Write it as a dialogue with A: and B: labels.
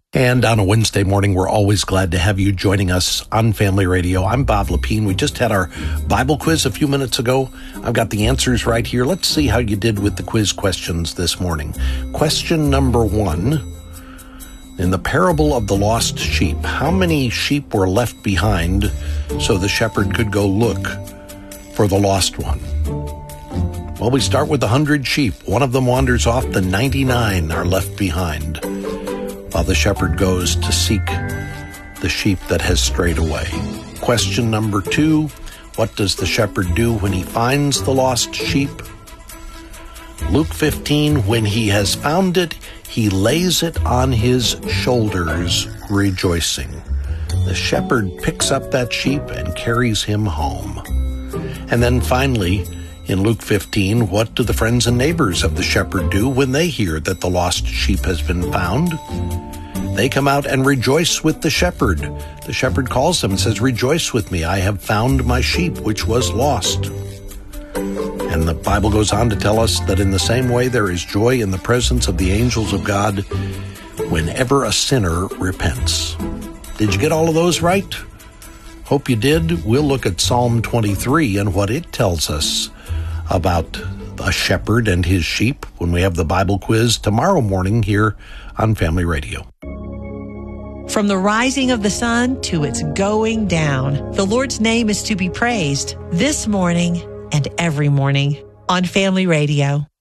A: And on a Wednesday morning, we're always glad to have you joining us on Family Radio. I'm Bob Lepine. We just had our Bible quiz a few minutes ago. I've got the answers right here. Let's see how you did with the quiz questions this morning. Question number 1. In the parable of the lost sheep, how many sheep were left behind so the shepherd could go look for the lost one? Well, we start with 100 sheep. One of them wanders off. The 99 are left behind, while the shepherd goes to seek the sheep that has strayed away. Question number 2, what does the shepherd do when he finds the lost sheep? Luke 15, when he has found it, he lays it on his shoulders, rejoicing. The shepherd picks up that sheep and carries him home. And then finally, in Luke 15, what do the friends and neighbors of the shepherd do when they hear that the lost sheep has been found? They come out and rejoice with the shepherd. The shepherd calls them and says, "Rejoice with me, I have found my sheep which was lost." And the Bible goes on to tell us that in the same way there is joy in the presence of the angels of God whenever a sinner repents. Did you get all of those right? Hope you did. We'll look at Psalm 23 and what it tells us about a shepherd and his sheep when we have the Bible quiz tomorrow morning here on Family Radio.
B: From the rising of the sun to its going down, the Lord's name is to be praised this morning and every morning on Family Radio.